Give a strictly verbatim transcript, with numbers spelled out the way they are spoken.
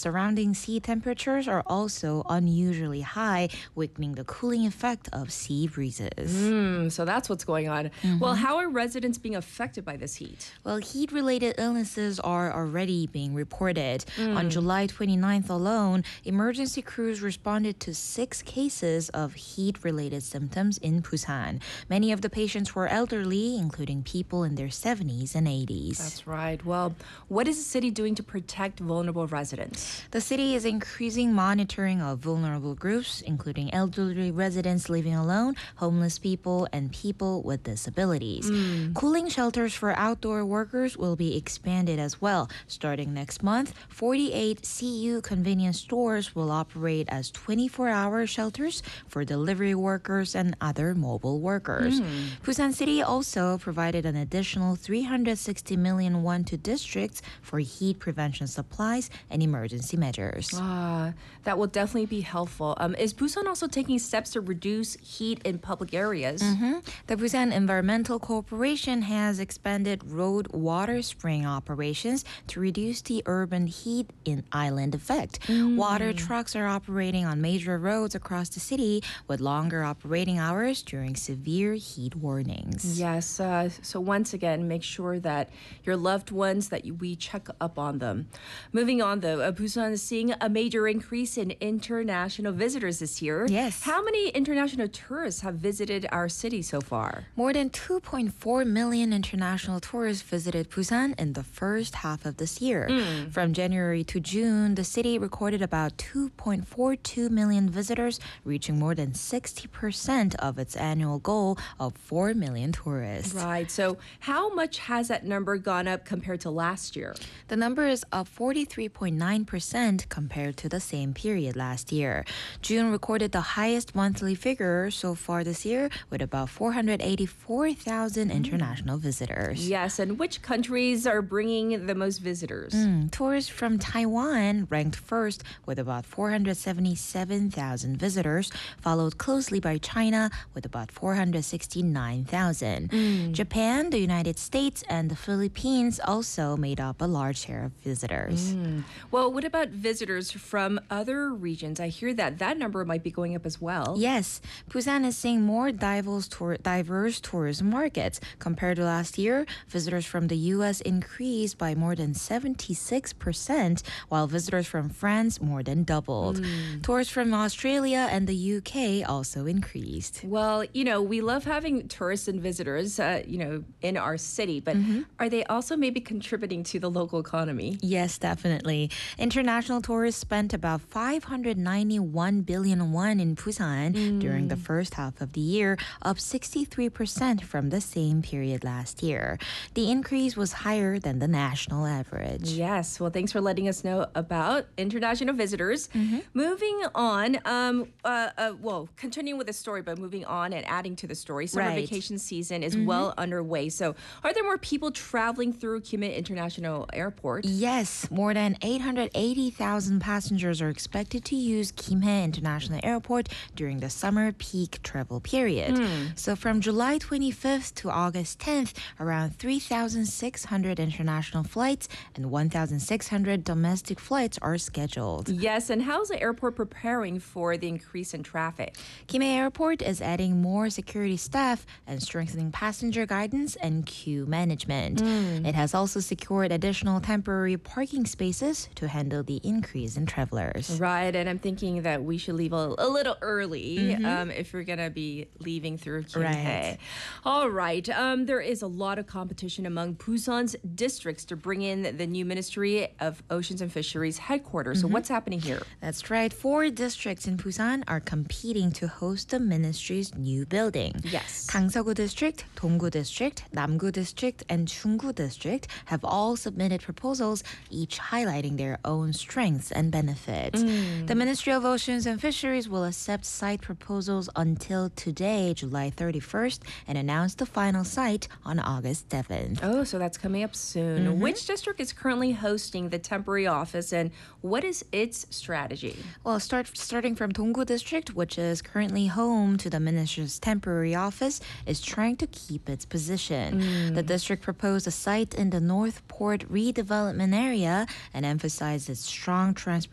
surrounding sea temperatures are also unusually high, weakening the cooling effect of sea breezes. Mm, so that's what's going on. Well, how are residents being affected by this heat? Well, heat-related illnesses are already being reported. On July twenty-ninth alone, emergency crews responded to six cases of heat-related symptoms in Busan. Many of the patients were elderly, including people in their seventies and eighties. That's right. Well, what is the city doing to protect vulnerable residents? The city is increasing monitoring of vulnerable groups, including elderly residents living alone, homeless people, and people with disabilities. Cooling shelters for outdoor workers will be expanded as well. Starting next month, forty-eight C U convenience stores will operate as twenty-four hour shelters for delivery workers and other mobile workers. Busan City also provided an additional three hundred sixty million won to districts for heat prevention supplies and emergency measures. Ah, that will definitely be helpful. Um, is Busan also taking steps to reduce heat in public areas? Mhm. The Busan Environmental Corporation has expanded road water spraying operations to reduce the urban heat in island effect. Water trucks are operating on major roads across the city with longer operating hours during severe heat warnings. Yes. Uh, so once again, make sure that your loved ones, that you, we check up on them. Moving on, though, uh, Busan is seeing a major increase in international visitors this year. Yes. How many international tourists have visited our city so far? More than two point four million international tourists visited Busan in the first half of this year. From January to June, the city recorded about two point four two million visitors, reaching more than sixty percent of its annual goal of four million tourists. Right. So how much has that number gone up compared to last year? The number is up forty-three point nine percent compared to the same period last year. June recorded the highest monthly figure so far this year, with about four hundred eighty-four thousand international visitors. Yes. And which countries are bringing the most visitors? Mm, Tourists from Taiwan ranked first with about four hundred seventy-seven thousand visitors, followed closely by China with about four hundred sixty-nine thousand. Japan, the United States, and the Philippines also made up a large share of visitors. Well, what about visitors from other regions? I hear that that number might be going up as well. Yes, Busan is seeing more diverse, tour- diverse tourism markets. Compared to last year, visitors from the U S increased by more than seventy-six percent, while visitors from France more than doubled. Tourists from Australia and the U K also increased. Well, you know, we love having tourists and visitors, uh, you know, in our city, but are they also maybe contributing to the local economy? Yes, definitely. International tourists spent about five hundred ninety-one billion won in Busan during the first half of the year, up sixty-three percent from the same period last year. The increase was higher than the national average. Yes. Well, thanks for letting us know about international visitors. Moving on, um, uh, uh, well, continuing with the story, but moving on and adding to the story, summer Right. vacation season is well underway. So are there more people traveling through Kimi International Airport? Yes, more than eight hundred eighty thousand passengers are expected to use Kimhae International Airport during the summer peak travel period. So from July twenty-fifth to August tenth, around three thousand six hundred international flights and one thousand six hundred domestic flights are scheduled. Yes, and how's the airport preparing for the increase in traffic? Kimhae Airport is adding more security staff and strengthening passenger guidance and queue management. It has also secured additional temporary parking spaces to handle the increase in travelers. Right, and I'm thinking that we should leave a, a little early um, if we're going to be leaving through Kimhae. Right. All right, um, there is a lot of competition among Busan's districts to bring in the new Ministry of Oceans and Fisheries headquarters. So what's happening here? That's right. Four districts in Busan are competing to host the ministry's new building. Yes. Gangseogu District, Donggu District, Namgu District, and Chunggu District have all submitted proposals, each highlighting their own strengths and benefits. The Ministry of Oceans and Fisheries will accept site proposals until today, July thirty-first, and announce the final site on August seventh. Oh, so that's coming up soon. Which district is currently hosting the temporary office, and what is its strategy? Well, start starting from Donggu District, which is currently home to the minister's temporary office, is trying to keep its position. The district proposed a site in the North Port redevelopment area and emphasized its strong transport